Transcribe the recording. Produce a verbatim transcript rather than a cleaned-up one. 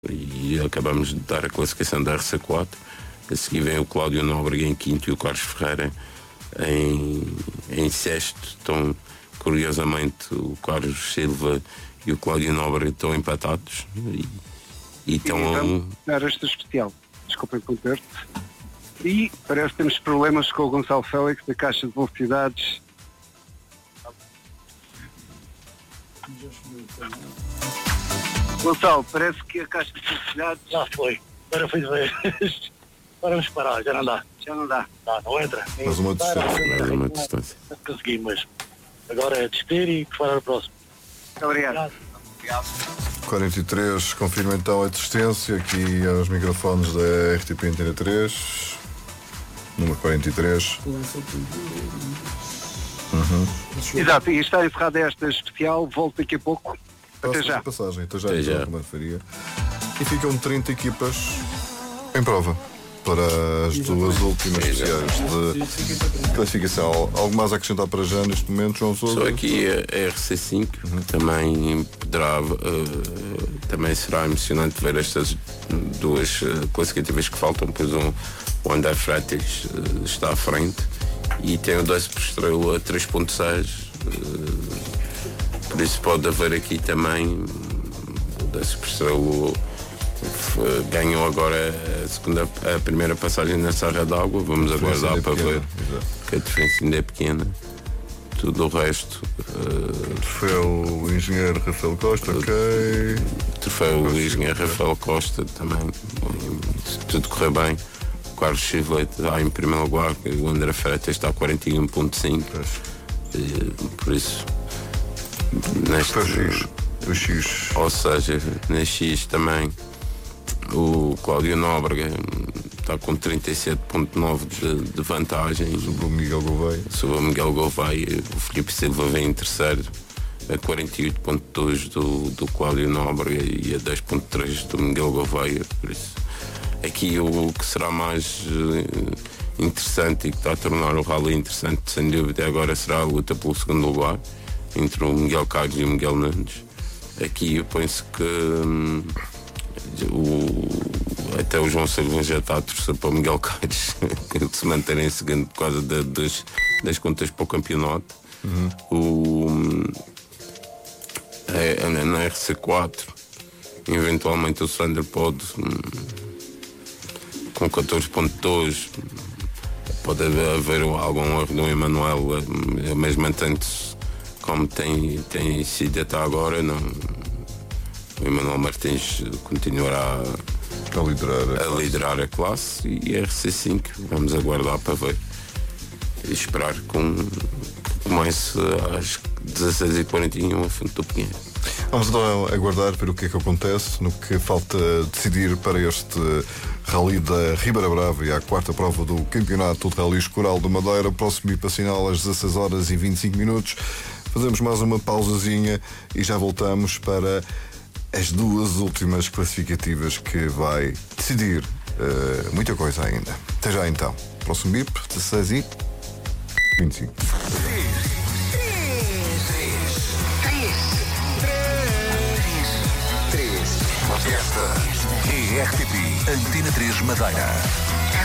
e acabamos de dar a classificação da R C quatro. A seguir vem o Cláudio Nóbrega em quinto e o Carlos Ferreira em, em sexto. Estão, curiosamente, o Carlos Silva e o Cláudio Nóbrega estão empatados e, e estão e vamos dar esta especial. Desculpa interromper-te. E parece que temos problemas com o Gonçalo Félix da caixa de velocidades. Gonçalo, parece que a caixa de velocidades já foi. Agora foi de vez. Agora vamos parar, já não dá. Já não dá. Não, não entra. Mais uma distância. Mais uma distância. Não consegui mesmo. Agora é descer e parar o próximo. Muito obrigado. quarenta e três, confirma então a distância aqui aos microfones da R T P Antena três. Número quarenta e três. Uhum. Exato, e está encerrada esta especial. Volto daqui a pouco. Até já. Passagem, até já, até então, já. Romano Faria. E ficam trinta equipas em prova para as duas últimas especiais de classificação. Algo mais a acrescentar para já neste momento, João Sousa? Só aqui a R C cinco, uhum. também poderá, uh, também será emocionante ver estas duas uh, classificativas que faltam, pois um, o André Freitas uh, está à frente e tem o doze por estrela três ponto seis, uh, por isso pode haver aqui também o doze por estrela. Ganham agora a, segunda, a primeira passagem na Serra d'Água. Vamos aguardar para pequena, ver, que a diferença ainda é pequena. Tudo o resto. Uh, troféu o engenheiro Rafael Costa, ok. Troféu o engenheiro Rafael Costa também. Se tudo correr bem. O Carlos Silva está em primeiro lugar. O André Freitas está a quarenta e um ponto cinco. Uh, por isso. Neste, o X. Ou seja, na X também. O Cláudio Nóbrega está com trinta e sete ponto nove de, de vantagem sobre o Miguel Gouveia. Sobre o Miguel Gouveia. O Filipe Silva vem em terceiro a quarenta e oito ponto dois do, do Cláudio Nóbrega e a dez ponto três do Miguel Gouveia. Por isso, aqui o que será mais uh, interessante e que está a tornar o rally interessante, sem dúvida, agora será a luta pelo segundo lugar entre o Miguel Carlos e o Miguel Nunes. Aqui eu penso que hum, O, até o João Silva já está a torcer para o Miguel Caires que se manterem em segundo por causa de, das, das contas para o campeonato. Uhum. O, é, na R C quatro, eventualmente o Sandro pode, com catorze ponto dois, pode haver, haver algum erro do Emanuel, mas mantém-se como tem, tem sido até agora. Não. O Emanuel Martins continuará a liderar a, a, liderar a classe e a R C cinco vamos aguardar para ver e esperar com, que comece às dezasseis e quarenta e um a Fonte do Pinheiro. Vamos então aguardar para o que é que acontece no que falta decidir para este Rally da Ribeira Brava e a quarta prova do Campeonato de Rally Coral da Madeira. Próximo I P A Sinal às dezasseis horas e vinte e cinco minutos. Fazemos mais uma pausazinha e já voltamos para as duas últimas classificativas que vai decidir uh, muita coisa ainda. Até já então. Próximo B I P, dezasseis e vinte e cinco. Esta é R T P Antena três Madeira.